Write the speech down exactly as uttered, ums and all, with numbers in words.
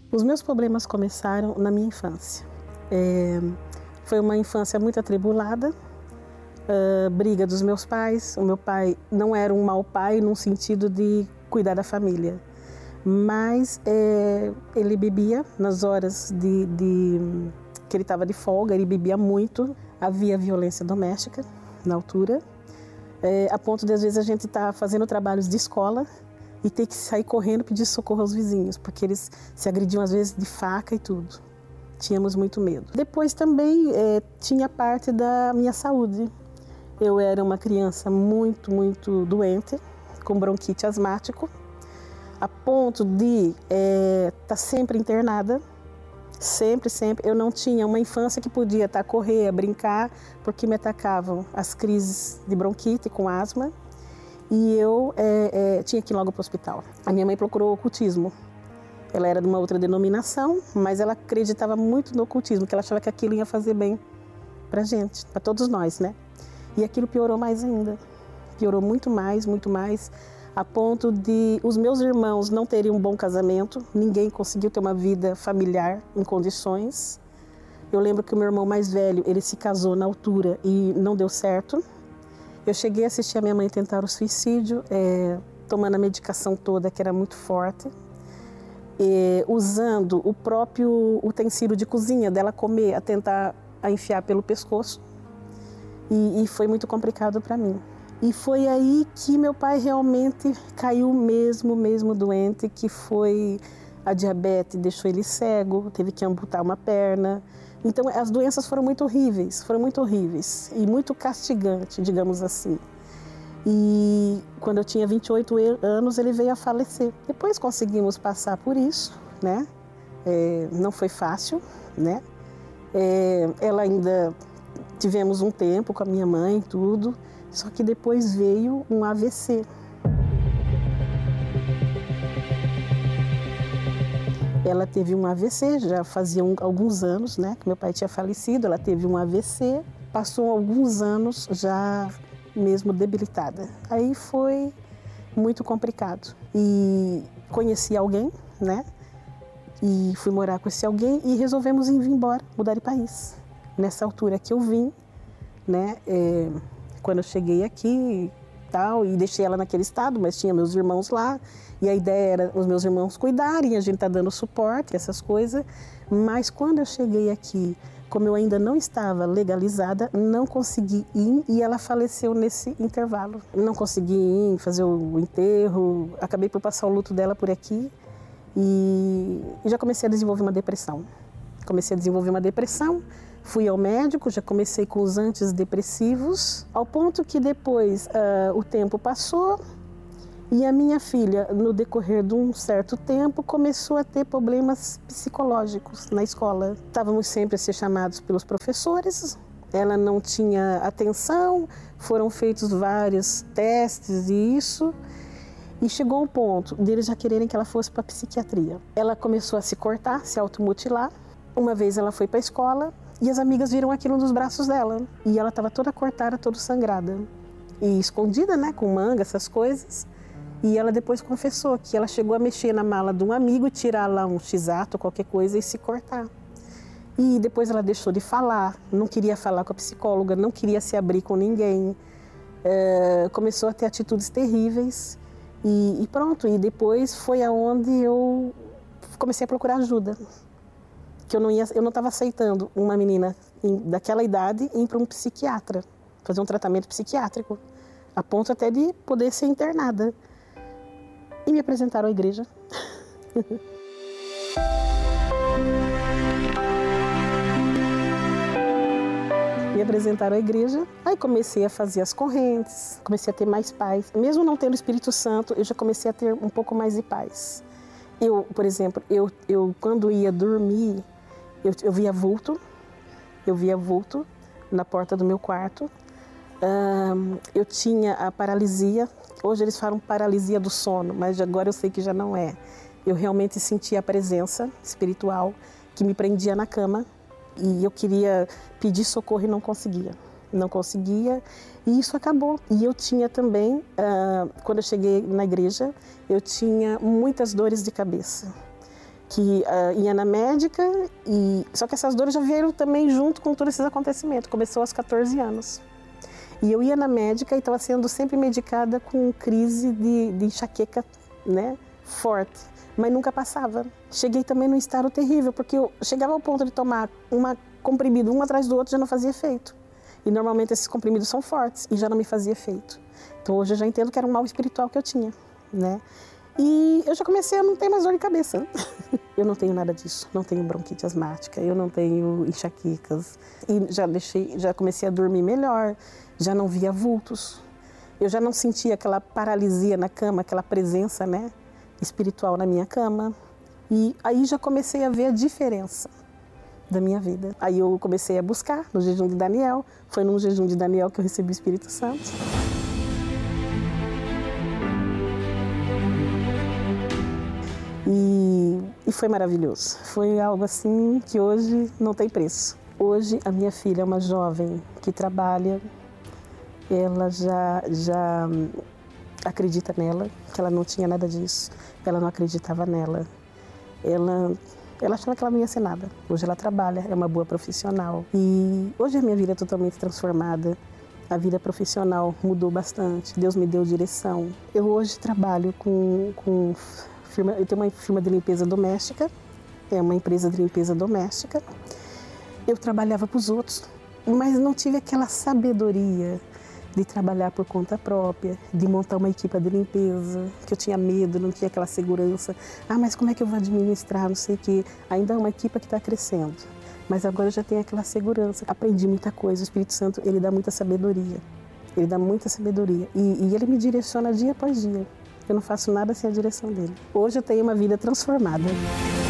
Os meus problemas começaram na minha infância. É, foi uma infância muito atribulada, uh, briga dos meus pais. O meu pai não era um mau pai no sentido de cuidar da família, mas é, ele bebia nas horas de, de, que ele estava de folga, ele bebia muito. Havia violência doméstica na altura, é, a ponto de às vezes a gente estar tá fazendo trabalhos de escola e ter que sair correndo pedir socorro aos vizinhos, porque eles se agrediam às vezes de faca e tudo. Tínhamos muito medo. Depois também é, tinha parte da minha saúde. Eu era uma criança muito, muito doente, com bronquite asmático, a ponto de estar é, tá sempre internada, sempre, sempre. Eu não tinha uma infância que podia estar tá, correr, brincar, porque me atacavam as crises de bronquite com asma. E eu é, é, tinha que ir logo para o hospital. A minha mãe procurou o ocultismo. Ela era de uma outra denominação, mas ela acreditava muito no ocultismo, que ela achava que aquilo ia fazer bem para a gente, para todos nós, né? E aquilo piorou mais ainda. Piorou muito mais, muito mais, a ponto de os meus irmãos não terem um bom casamento, ninguém conseguiu ter uma vida familiar em condições. Eu lembro que o meu irmão mais velho, ele se casou na altura e não deu certo. Eu cheguei a assistir a minha mãe tentar o suicídio, é, tomando a medicação toda, que era muito forte, é, usando o próprio utensílio de cozinha dela comer, a tentar a enfiar pelo pescoço, e, e foi muito complicado para mim. E foi aí que meu pai realmente caiu mesmo, mesmo doente, que foi a diabetes, deixou ele cego, teve que amputar uma perna. Então, as doenças foram muito horríveis, foram muito horríveis e muito castigantes, digamos assim. E quando eu tinha vinte e oito anos, ele veio a falecer. Depois conseguimos passar por isso, né? É, não foi fácil, né? É, ela ainda tivemos um tempo com a minha mãe e tudo, só que depois veio um A V C. Ela teve um A V C, já fazia um, alguns anos, né, que meu pai tinha falecido, ela teve um A V C, passou alguns anos já mesmo debilitada. Aí foi muito complicado. E conheci alguém, né, e fui morar com esse alguém e resolvemos ir embora, mudar de país. Nessa altura que eu vim, né, é, quando eu cheguei aqui, tal, e deixei ela naquele estado, mas tinha meus irmãos lá, e a ideia era os meus irmãos cuidarem, a gente tá dando suporte, essas coisas, mas quando eu cheguei aqui, como eu ainda não estava legalizada, não consegui ir e ela faleceu nesse intervalo. Não consegui ir fazer o enterro, acabei por passar o luto dela por aqui e já comecei a desenvolver uma depressão. Comecei a desenvolver uma depressão, fui ao médico, já comecei com os antidepressivos, ao ponto que depois uh, o tempo passou e a minha filha, no decorrer de um certo tempo, começou a ter problemas psicológicos na escola. Estávamos sempre a ser chamados pelos professores, ela não tinha atenção, foram feitos vários testes e isso, e chegou um ponto deles já quererem que ela fosse para a psiquiatria. Ela começou a se cortar, se automutilar. Uma vez ela foi para a escola e as amigas viram aquilo nos braços dela. E ela estava toda cortada, toda sangrada. E escondida, né, com manga, essas coisas. E ela depois confessou que ela chegou a mexer na mala de um amigo e tirar lá um x-ato, qualquer coisa, e se cortar. E depois ela deixou de falar, não queria falar com a psicóloga, não queria se abrir com ninguém. É, começou a ter atitudes terríveis. E, e pronto, e depois foi aonde eu comecei a procurar ajuda. Que eu não ia, eu não estava aceitando uma menina em, daquela idade ir para um psiquiatra, fazer um tratamento psiquiátrico, a ponto até de poder ser internada. E me apresentaram à igreja. Me apresentaram à igreja, aí comecei a fazer as correntes, comecei a ter mais paz. Mesmo não tendo o Espírito Santo, eu já comecei a ter um pouco mais de paz. Eu, por exemplo, eu, eu quando ia dormir, Eu, eu via vulto, eu via vulto na porta do meu quarto. Um, eu tinha a paralisia, hoje eles falam paralisia do sono, mas agora eu sei que já não é. Eu realmente sentia a presença espiritual que me prendia na cama e eu queria pedir socorro e não conseguia. Não conseguia e isso acabou. E eu tinha também, uh, quando eu cheguei na igreja, eu tinha muitas dores de cabeça. que uh, ia na médica, e só que essas dores já vieram também junto com todos esses acontecimentos. Começou aos catorze anos. E eu ia na médica e estava sendo sempre medicada com crise de, de enxaqueca, né, forte, mas nunca passava. Cheguei também num estado terrível, porque eu chegava ao ponto de tomar uma comprimido um atrás do outro, já não fazia efeito. E normalmente esses comprimidos são fortes e já não me fazia efeito. Então hoje eu já entendo que era um mal espiritual que eu tinha, né? E eu já comecei a não ter mais dor de cabeça. Eu não tenho nada disso, não tenho bronquite asmática, eu não tenho enxaquecas. E já deixei, já comecei a dormir melhor, já não via vultos. Eu já não sentia aquela paralisia na cama, aquela presença, né, espiritual na minha cama. E aí já comecei a ver a diferença da minha vida. Aí eu comecei a buscar no jejum de Daniel. Foi num jejum de Daniel que eu recebi o Espírito Santo. E, e foi maravilhoso. Foi algo assim que hoje não tem preço. Hoje a minha filha é uma jovem que trabalha, ela já, já acredita nela, que ela não tinha nada disso, ela não acreditava nela. Ela, ela achava que ela não ia ser nada. Hoje ela trabalha, é uma boa profissional. E hoje a minha vida é totalmente transformada. A vida profissional mudou bastante, Deus me deu direção. Eu hoje trabalho com... com firma, eu tenho uma firma de limpeza doméstica, é uma empresa de limpeza doméstica. Eu trabalhava para os outros, mas não tive aquela sabedoria de trabalhar por conta própria, de montar uma equipe de limpeza, que eu tinha medo, não tinha aquela segurança. Ah, mas como é que eu vou administrar, não sei o quê. Ainda é uma equipe que está crescendo, mas agora eu já tenho aquela segurança. Aprendi muita coisa, o Espírito Santo, ele dá muita sabedoria, ele dá muita sabedoria. E, e ele me direciona dia após dia. Eu não faço nada sem a direção dele. Hoje eu tenho uma vida transformada.